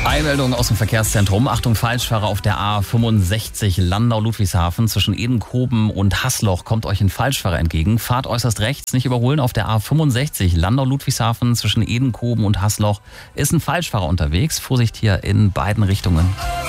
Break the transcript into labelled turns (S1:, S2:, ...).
S1: Eilmeldung aus dem Verkehrszentrum. Achtung, Falschfahrer auf der A65 Landau-Ludwigshafen zwischen Edenkoben und Haßloch kommt euch ein Falschfahrer entgegen. Fahrt äußerst rechts, nicht überholen. Auf der A65 Landau-Ludwigshafen zwischen Edenkoben und Haßloch ist ein Falschfahrer unterwegs. Vorsicht hier in beiden Richtungen.